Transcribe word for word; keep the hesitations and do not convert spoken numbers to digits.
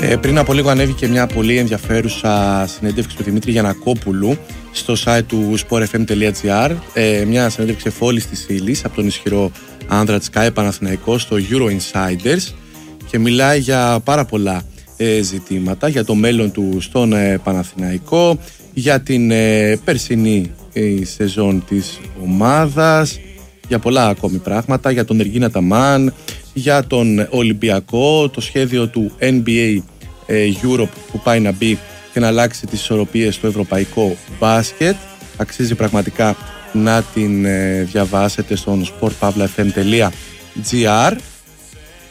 Ε, πριν από λίγο ανέβηκε μια πολύ ενδιαφέρουσα συνέντευξη του Δημήτρη Γιαννακόπουλου στο site του sportfm.gr, ε, μια συνέντευξη εφόλης της ύλης από τον ισχυρό άνδρα της ΚΑΕ Παναθηναϊκό στο Euro Insiders, και μιλάει για πάρα πολλά ε, ζητήματα, για το μέλλον του στον ε, Παναθηναϊκό, για την ε, περσινή ε, σεζόν της ομάδας, για πολλά ακόμη πράγματα, για τον Εργίνα Ταμάν, για τον Ολυμπιακό, το σχέδιο του N B A Europe που πάει να μπει και να αλλάξει τις ισορροπίες στο ευρωπαϊκό μπάσκετ. Αξίζει πραγματικά να την ε, διαβάσετε στον sport pavla f m dot gr.